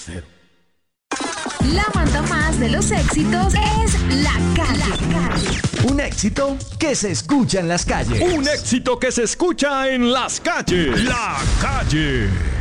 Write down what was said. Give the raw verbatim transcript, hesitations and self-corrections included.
cero. La manda más de los éxitos es La Calle. Un éxito que se escucha en las calles. Un éxito que se escucha en las calles. La Calle.